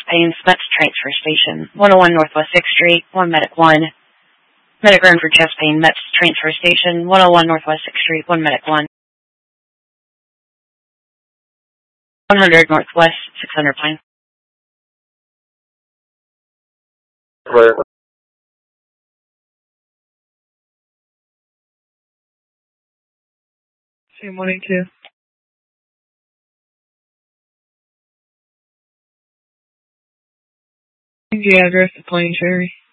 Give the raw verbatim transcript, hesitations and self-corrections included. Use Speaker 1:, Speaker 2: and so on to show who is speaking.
Speaker 1: pain, Mets transfer station, one oh one Northwest sixth Street, one medic one. Medic run for chest pain, Mets transfer station, one oh one Northwest sixth Street, one medic one. one hundred Northwest six hundred Pine.
Speaker 2: Right.
Speaker 3: Same one eight two. The address is Plain Cherry.